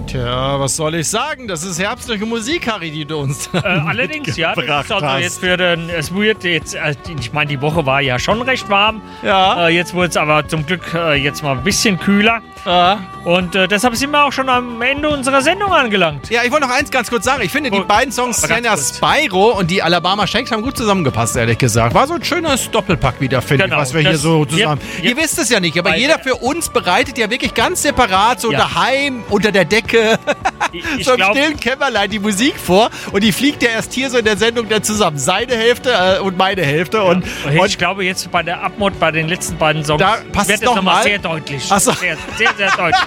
Tja, was soll ich sagen? Das ist herbstliche Musik, Harry, die du uns allerdings, ja, das ist also jetzt für den, es wird jetzt, ich meine, die Woche war ja schon recht warm. Ja. Jetzt wurde es aber zum Glück jetzt mal ein bisschen kühler. Ja. Und deshalb sind wir auch schon am Ende unserer Sendung angelangt. Ja, ich wollte noch eins ganz kurz sagen. Ich finde, die beiden Songs Senna Spyro und die Alabama Shakes haben gut zusammengepasst, ehrlich gesagt. War so ein schönes Doppelpack wieder, finde ich, was wir hier so zusammen... Ihr wisst es ja nicht, aber jeder für uns bereitet ja wirklich ganz separat, so daheim, unter der Decke, so im stillen Kämmerlein die Musik vor. Und die fliegt ja erst hier so in der Sendung dann zusammen. Seine Hälfte und meine Hälfte. Ja. Und ich glaube, jetzt bei der Abmod, bei den letzten beiden Songs, da passt wird es nochmal sehr deutlich. Ach so. Sehr, sehr, sehr deutlich.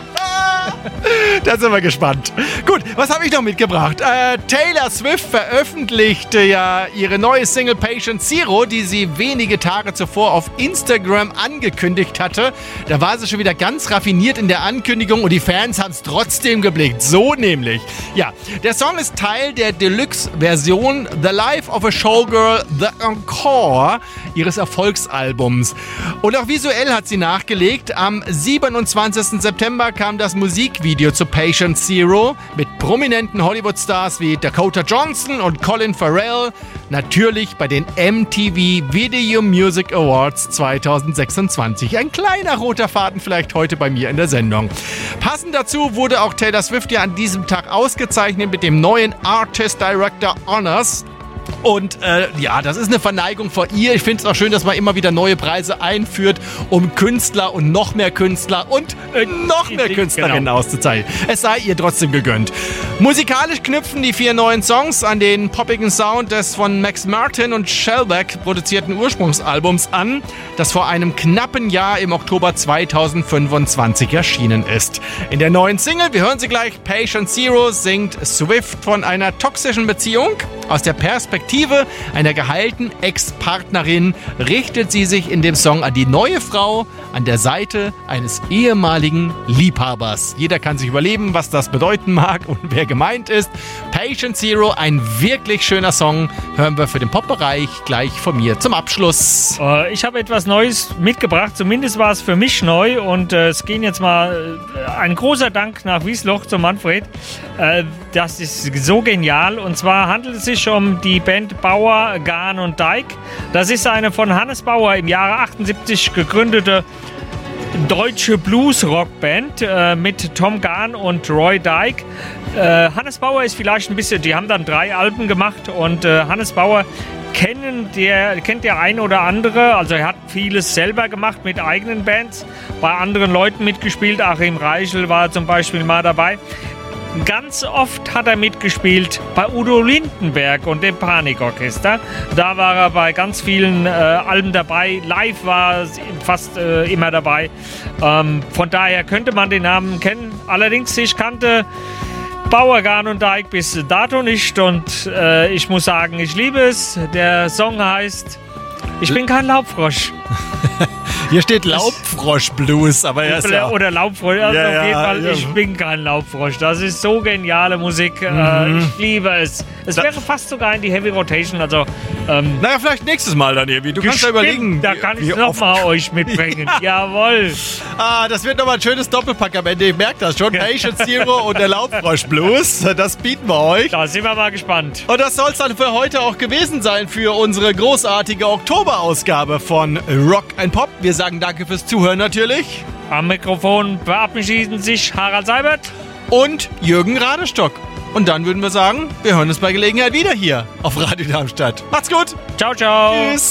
Da sind wir gespannt. Gut, was habe ich noch mitgebracht? Taylor Swift veröffentlichte ja ihre neue Single Patient Zero, die sie wenige Tage zuvor auf Instagram angekündigt hatte. Da war sie schon wieder ganz raffiniert in der Ankündigung und die Fans haben es trotzdem geblickt. So nämlich. Ja, der Song ist Teil der Deluxe-Version The Life of a Showgirl, The Encore ihres Erfolgsalbums. Und auch visuell hat sie nachgelegt. Am 27. September kam das Musikvideo zu Patient Zero mit prominenten Hollywood-Stars wie Dakota Johnson und Colin Farrell. Natürlich bei den MTV Video Music Awards 2026. Ein kleiner roter Faden vielleicht heute bei mir in der Sendung. Passend dazu wurde auch Taylor Swift ja an diesem Tag ausgezeichnet mit dem neuen Artist Director Honors. Und ja, das ist eine Verneigung vor ihr. Ich finde es auch schön, dass man immer wieder neue Preise einführt, um Künstler und noch mehr Künstler und noch mehr Künstlerinnen auszuzeichnen. Es sei ihr trotzdem gegönnt. Musikalisch knüpfen die 4 neuen Songs an den poppigen Sound des von Max Martin und Shellback produzierten Ursprungsalbums an, das vor einem knappen Jahr im Oktober 2025 erschienen ist. In der neuen Single, wir hören sie gleich, Patient Zero, singt Swift von einer toxischen Beziehung. Aus der Perspektive einer geheilten Ex-Partnerin richtet sie sich in dem Song an die neue Frau an der Seite eines ehemaligen Liebhabers. Jeder kann sich überlegen, was das bedeuten mag und wer gemeint ist. Patient Zero, ein wirklich schöner Song, hören wir für den Pop-Bereich gleich von mir zum Abschluss. Ich habe etwas Neues mitgebracht, zumindest war es für mich neu und es ging jetzt mal ein großer Dank nach Wiesloch zu Manfred. Das ist so genial und zwar handelt es sich um die Band Bauer, Gahn und Dyke. Das ist eine von Hannes Bauer im Jahre 78 gegründete deutsche Blues-Rock-Band mit Tom Gahn und Roy Dyke. Hannes Bauer ist vielleicht ein bisschen, die haben dann 3 Alben gemacht und Hannes Bauer kennt der ein oder andere, also er hat vieles selber gemacht mit eigenen Bands, bei anderen Leuten mitgespielt, Achim Reichel war zum Beispiel mal dabei. Ganz oft hat er mitgespielt bei Udo Lindenberg und dem Panikorchester. Da war er bei ganz vielen Alben dabei. Live war er fast immer dabei. Von daher könnte man den Namen kennen. Allerdings, ich kannte Bauer, Gahn und Dyke bis dato nicht. Und ich muss sagen, ich liebe es. Der Song heißt Ich bin kein Laubfrosch. Hier steht Laubfrosch-Blues, aber er ist ja... Oder Laubfrosch, also ja, auf jeden Fall, ja. Ich bin kein Laubfrosch. Das ist so geniale Musik, ich liebe es. Es wäre fast sogar in die Heavy Rotation, also... naja, vielleicht nächstes Mal dann irgendwie. Du kannst ja überlegen... Da kann ich nochmal euch mitbringen, jawohl. Das wird nochmal ein schönes Doppelpack am Ende, ich merke das schon. Patient Zero und der Laubfrosch-Blues, das bieten wir euch. Da sind wir mal gespannt. Und das soll es dann für heute auch gewesen sein, für unsere großartige Oktoberausgabe von Rock & Pop. Wir sagen danke fürs Zuhören natürlich. Am Mikrofon verabschieden sich Harald Seibert und Jürgen Radestock. Und dann würden wir sagen, wir hören uns bei Gelegenheit wieder hier auf Radio Darmstadt. Macht's gut. Ciao, ciao. Tschüss.